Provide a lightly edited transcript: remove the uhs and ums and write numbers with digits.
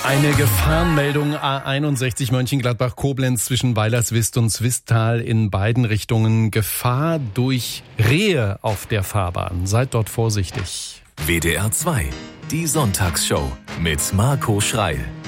Eine Gefahrenmeldung A61 Mönchengladbach-Koblenz zwischen Weilerswist und Swisttal in beiden Richtungen. Gefahr durch Rehe auf der Fahrbahn. Seid dort vorsichtig. WDR 2, die Sonntagsshow mit Marco Schreil.